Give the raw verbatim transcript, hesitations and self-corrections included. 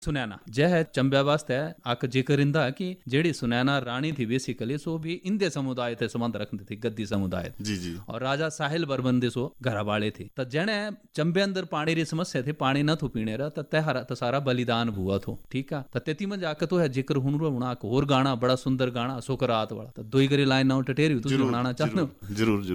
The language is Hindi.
सुनैना जह चंबा वास्ते आक जिक्र इंदा कि जेड़ी सुनैना रानी थी बेसिकली सो भी इंदे समुदाय से संबंध रखती थी, गद्दी समुदाय जी जी और राजा साहिल बर्मन दे सो घर वाले थे। तो जने चंबे अंदर पानी री समस्या थी, पानी न थो पीने रा, तो तहरा तो सारा बलिदान हुआ थो। ठीक है, तो तेती में जाके तो है जिक्र हुन होना और गाना बड़ा सुंदर गाना सुकरात वाला, तो दो ही करी लाइन ना टटेरी तुझे बनाना चाहते हो जरूर जरूर।